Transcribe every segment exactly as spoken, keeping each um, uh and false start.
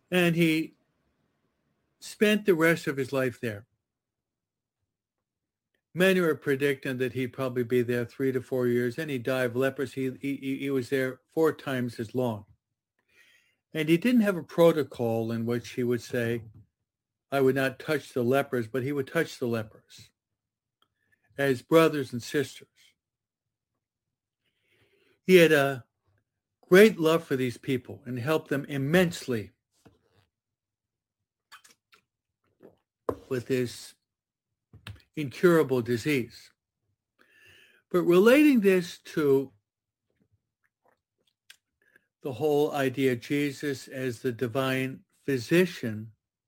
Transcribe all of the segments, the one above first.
And he spent the rest of his life there. Many were predicting that he'd probably be there three to four years, and he died of leprosy. He, he, he was there four times as long. And he didn't have a protocol in which he would say, I would not touch the lepers, but he would touch the lepers as brothers and sisters. He had a great love for these people and helped them immensely with this incurable disease. But relating this to the whole idea of Jesus as the divine physician,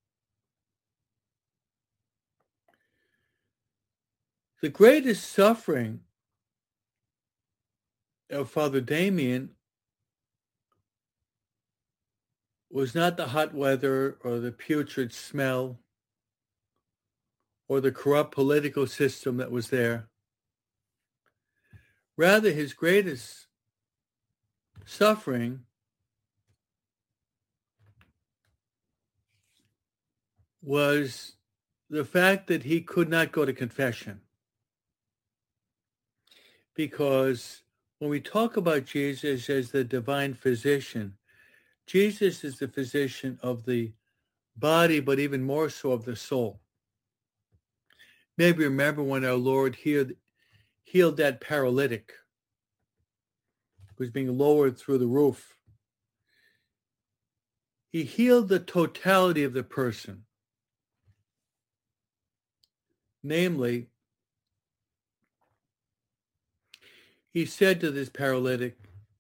the greatest suffering of Father Damien was not the hot weather or the putrid smell or the corrupt political system that was there. Rather, his greatest suffering was the fact that he could not go to confession. Because when we talk about Jesus as the divine physician, Jesus is the physician of the body, but even more so of the soul. Maybe remember when our Lord healed, healed that paralytic who was being lowered through the roof. He healed the totality of the person. Namely, he said to this paralytic,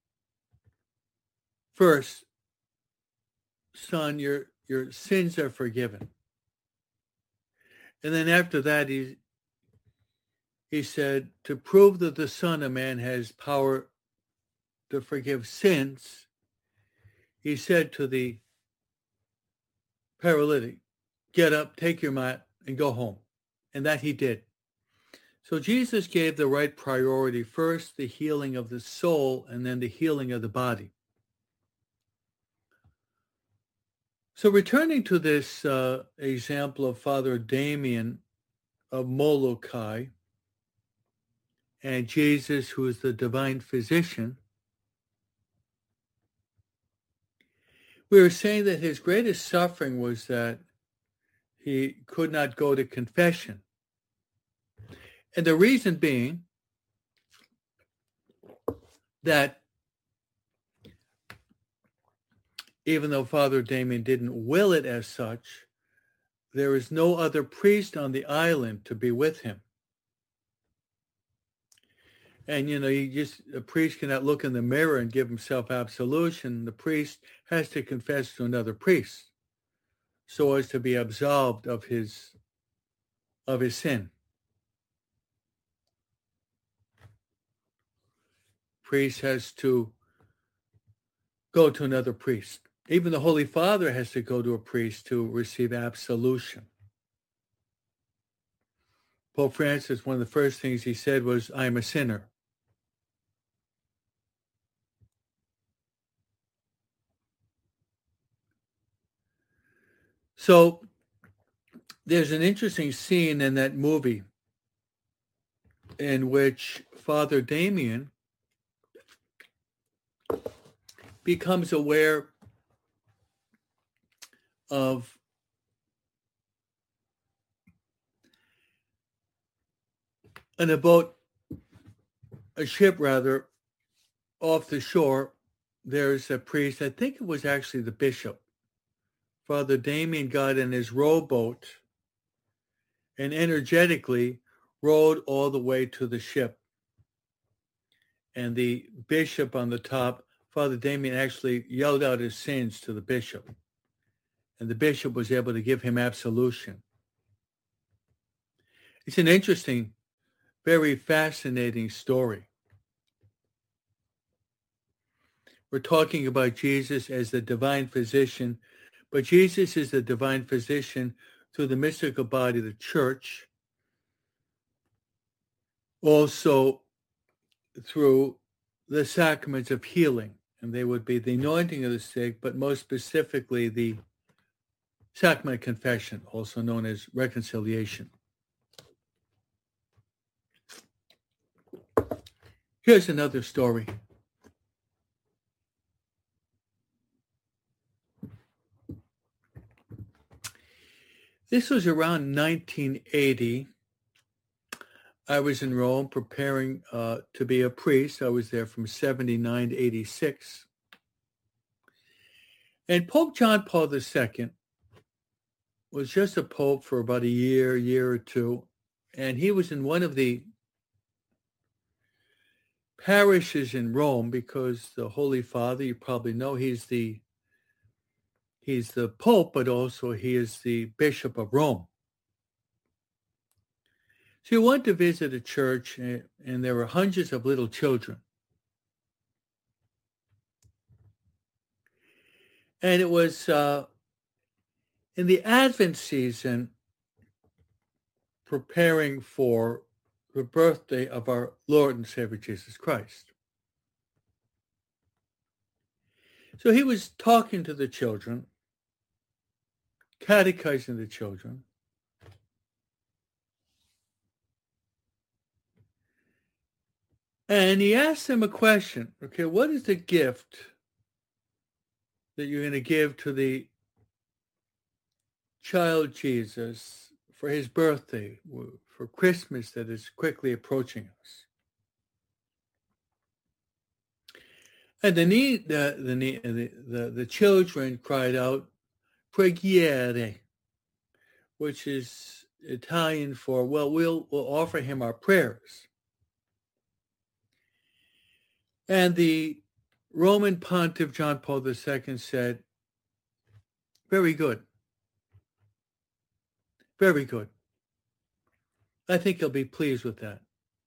first, son, your, your sins are forgiven. And then after that, he, he said, to prove that the Son of Man has power to forgive sins, he said to the paralytic, get up, take your mat, and go home. And that he did. So Jesus gave the right priority, first the healing of the soul, and then the healing of the body. So returning to this uh, example of Father Damien of Molokai and Jesus, who is the divine physician, we were saying that his greatest suffering was that he could not go to confession. And the reason being that even though Father Damien didn't will it as such, there is no other priest on the island to be with him. And, you know, you just, a priest cannot look in the mirror and give himself absolution. The priest has to confess to another priest so as to be absolved of his, of his sin. Priest has to go to another priest. Even the Holy Father has to go to a priest to receive absolution. Pope Francis, one of the first things he said was, I am a sinner. So there's an interesting scene in that movie in which Father Damien becomes aware of in a boat, a ship rather, off the shore, there's a priest, I think it was actually the bishop. Father Damien got in his rowboat and energetically rowed all the way to the ship. And the bishop on the top, Father Damien actually yelled out his sins to the bishop. And the bishop was able to give him absolution. It's an interesting, very fascinating story. We're talking about Jesus as the divine physician, but Jesus is the divine physician through the mystical body of the church, also through the sacraments of healing, and they would be the anointing of the sick, but most specifically the sacrament of confession, also known as reconciliation. Here's another story. This was around nineteen eighty. I was in Rome preparing uh, to be a priest. I was there from seventy-nine to eighty-six. And Pope John Paul the Second was just a pope for about a year, year or two. And he was in one of the parishes in Rome because the Holy Father, you probably know, he's the he's the Pope, but also he is the Bishop of Rome. So he went to visit a church, and, and there were hundreds of little children. And it was uh, in the Advent season, preparing for the birthday of our Lord and Savior Jesus Christ. So he was talking to the children, catechizing the children. And he asked them a question. Okay, what is the gift that you're going to give to the child Jesus for his birthday, for Christmas that is quickly approaching us? And the the the the, the, the children cried out, "Preghiere," which is Italian for, well, we'll, we'll offer him our prayers. And the Roman Pontiff John Paul the Second said, very good. Very good. I think he'll be pleased with that.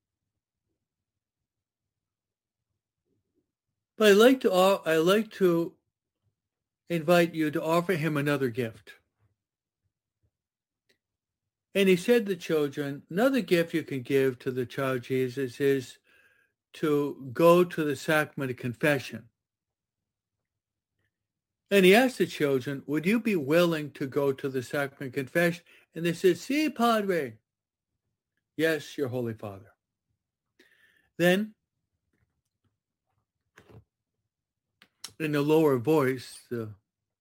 But I'd like to, I'd like to invite you to offer him another gift. And he said to the children, another gift you can give to the child Jesus is to go to the sacrament of confession. And he asked the children, would you be willing to go to the sacrament of confession? And they said, Si, Padre. Yes, your Holy Father. Then, in a lower voice, the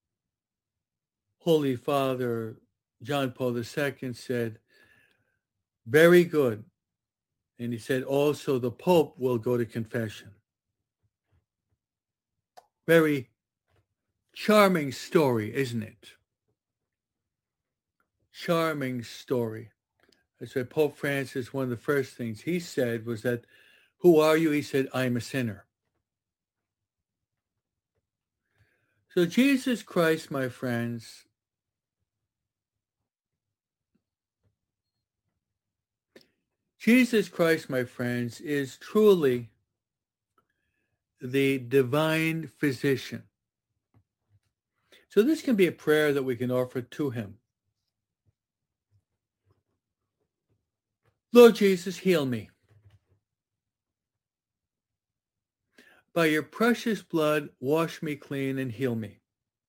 Holy Father, John Paul the Second, said, very good. And he said, also the Pope will go to confession. Very charming story, isn't it? Charming story. That's why Pope Francis, one of the first things he said was that, who are you? He said, I'm a sinner. So Jesus Christ, my friends, Jesus Christ, my friends, is truly the divine physician. So this can be a prayer that we can offer to him. Lord Jesus, heal me. By your precious blood, wash me clean and heal me.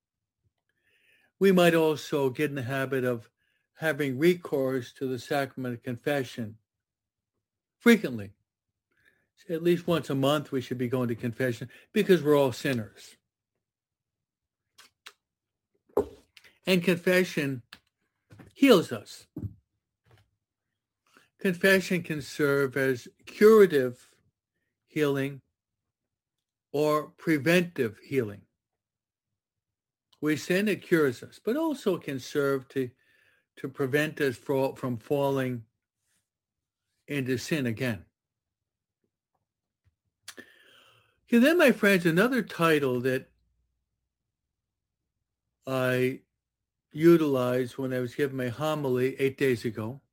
We might also get in the habit of having recourse to the sacrament of confession frequently. At least once a month we should be going to confession because we're all sinners. And confession heals us. Confession can serve as curative healing or preventive healing. We sin, it cures us, but also can serve to, to prevent us from falling into sin again. Okay, then, my friends, another title that I utilized when I was giving my homily eight days ago